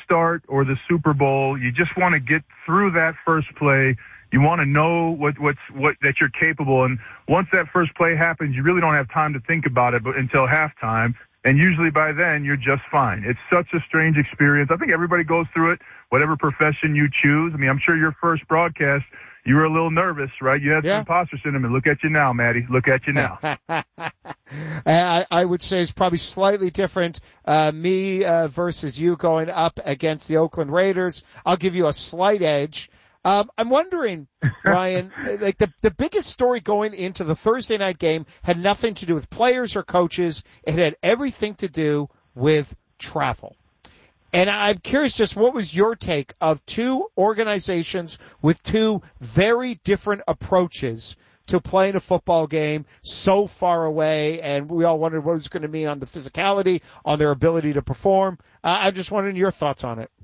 start or the Super Bowl, you just want to get through that first play. You want to know what that you're capable. And once that first play happens, you really don't have time to think about it until halftime. And usually by then, you're just fine. It's such a strange experience. I think everybody goes through it, whatever profession you choose. I mean, I'm sure your first broadcast, you were a little nervous, right? You had some imposter syndrome. And look at you now, Maddie. Look at you now. I would say it's probably slightly different, me versus you going up against the Oakland Raiders. I'll give you a slight edge. I'm wondering, Ryan, like the biggest story going into the Thursday night game had nothing to do with players or coaches. It had everything to do with travel. And I'm curious just what was your take of two organizations with two very different approaches to playing a football game so far away, and we all wondered what it was going to mean on the physicality, on their ability to perform. I'm just wondering your thoughts on it.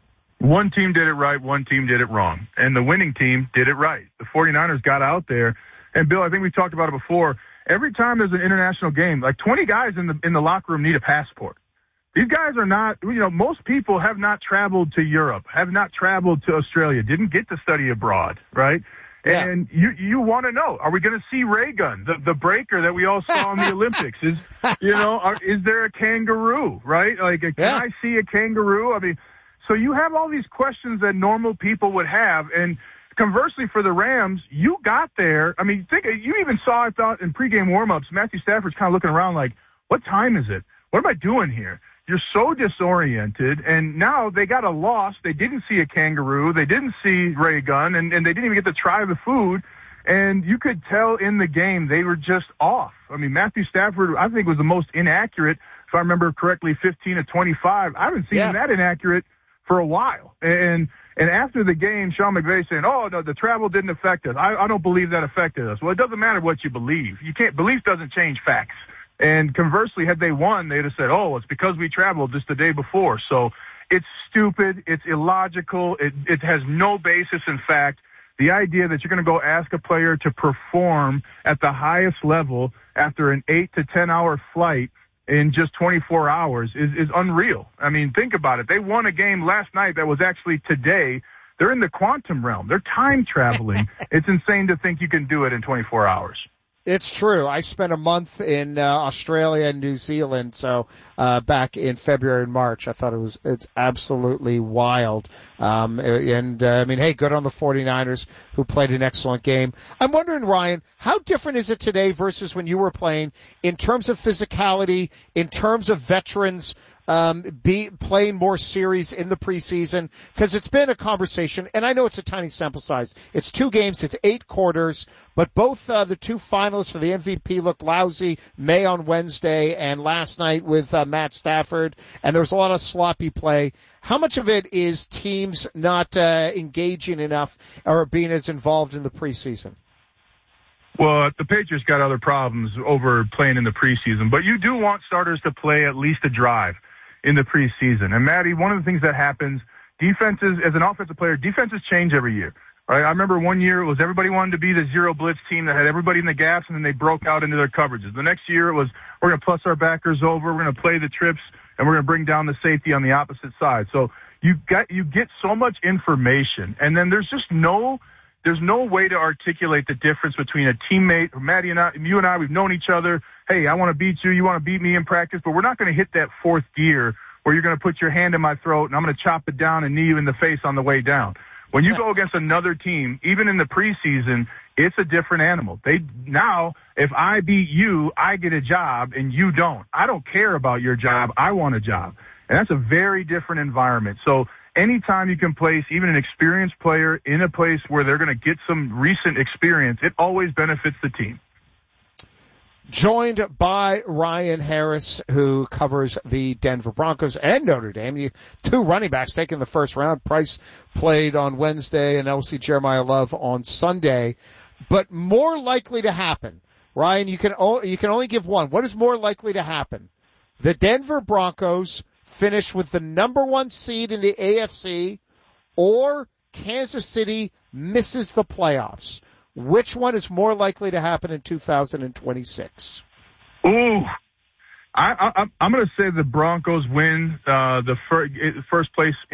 One team did it right, one team did it wrong. And the winning team did it right. The 49ers got out there. And, Bill, I think we talked about it before. Every time there's an international game, like 20 guys in the locker room need a passport. These guys are not, most people have not traveled to Europe, have not traveled to Australia, didn't get to study abroad, right? Yeah. And you want to know, are we going to see ray gun, the breaker that we all saw in the Olympics? Is there a kangaroo, right? Like, can I see a kangaroo? I mean, so you have all these questions that normal people would have. And conversely, for the Rams, you got there. I mean, you even saw, I thought, in pregame warmups, Matthew Stafford's kind of looking around like, what time is it? What am I doing here? You're so disoriented. And now they got a loss. They didn't see a kangaroo. They didn't see ray gun. And they didn't even get to try the food. And you could tell in the game they were just off. I mean, Matthew Stafford, I think, was the most inaccurate, if I remember correctly, 15 of 25. I haven't seen him that inaccurate for a while. And after the game, Sean McVay saying, oh, no, the travel didn't affect us. I don't believe that affected us. Well, it doesn't matter what you believe. Belief doesn't change facts. And conversely, had they won, they'd have said, oh, it's because we traveled just the day before. So it's stupid. It's illogical. It has no basis in fact. The idea that you're going to go ask a player to perform at the highest level after an 8 to 10 hour flight in just 24 hours is unreal. I mean, think about it. They won a game last night that was actually today. They're in the quantum realm. They're time traveling. It's insane to think you can do it in 24 hours. It's true. I spent a month in Australia and New Zealand, so back in February and March. I thought it's absolutely wild. I mean, hey, good on the 49ers who played an excellent game. I'm wondering, Ryan, how different is it today versus when you were playing in terms of physicality, in terms of veterans playing more series in the preseason? Because it's been a conversation, and I know it's a tiny sample size. It's 2 games, it's 8 quarters, but both the 2 finalists for the MVP looked lousy, May on Wednesday and last night with Matt Stafford, and there was a lot of sloppy play. How much of it is teams not engaging enough or being as involved in the preseason? Well, the Patriots got other problems over playing in the preseason, but you do want starters to play at least a drive in the preseason. And, Maddie, one of the things that happens, defenses, as an offensive player, defenses change every year. Right? I remember one year it was everybody wanted to be the zero blitz team that had everybody in the gaps, and then they broke out into their coverages. The next year it was we're going to plus our backers over, we're going to play the trips, and we're going to bring down the safety on the opposite side. So you get so much information, and then there's no way to articulate the difference between a teammate, Maddie and I, you and I, we've known each other. Hey, I want to beat you. You want to beat me in practice, but we're not going to hit that fourth gear where you're going to put your hand in my throat and I'm going to chop it down and knee you in the face on the way down. When you go against another team, even in the preseason, it's a different animal. Now, if I beat you, I get a job and you don't. I don't care about your job. I want a job. And that's a very different environment. So anytime you can place even an experienced player in a place where they're going to get some recent experience, it always benefits the team. Joined by Ryan Harris, who covers the Denver Broncos and Notre Dame. 2 running backs taken the first round. Price played on Wednesday and LC Jeremiah Love on Sunday. But more likely to happen, Ryan, you can only give one. What is more likely to happen? The Denver Broncos finish with the number 1 seed in the AFC, or Kansas City misses the playoffs. Which one is more likely to happen in 2026? Ooh, I'm going to say the Broncos win the first place